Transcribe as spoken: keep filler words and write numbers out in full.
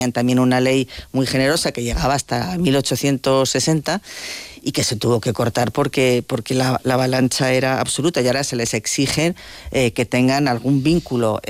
También una ley muy generosa que llegaba hasta mil ochocientos sesenta y que se tuvo que cortar porque, porque la, la avalancha era absoluta y ahora se les exige eh, que tengan algún vínculo